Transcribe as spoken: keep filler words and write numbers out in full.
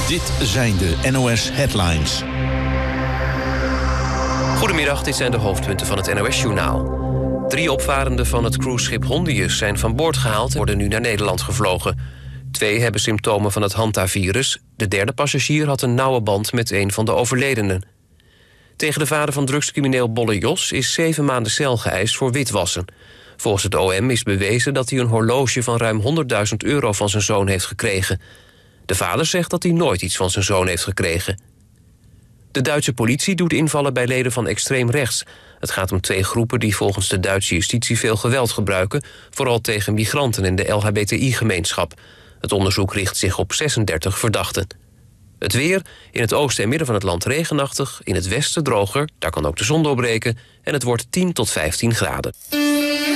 Dit zijn de N O S Headlines. Goedemiddag, dit zijn de hoofdpunten van het N O S-journaal. Drie opvarenden van het cruiseschip Hondius zijn van boord gehaald en worden nu naar Nederland gevlogen. Twee hebben symptomen van het hantavirus. De derde passagier had een nauwe band met een van de overledenen. Tegen de vader van drugscrimineel Bolle Jos is zeven maanden cel geëist voor witwassen. Volgens het O M is bewezen dat hij een horloge van ruim honderdduizend euro van zijn zoon heeft gekregen. De vader zegt dat hij nooit iets van zijn zoon heeft gekregen. De Duitse politie doet invallen bij leden van extreem rechts. Het gaat om twee groepen die volgens de Duitse justitie veel geweld gebruiken, vooral tegen migranten en de L H B T I-gemeenschap. Het onderzoek richt zich op zesendertig verdachten. Het weer, in het oosten en midden van het land regenachtig, in het westen droger, daar kan ook de zon doorbreken en het wordt tien tot vijftien graden.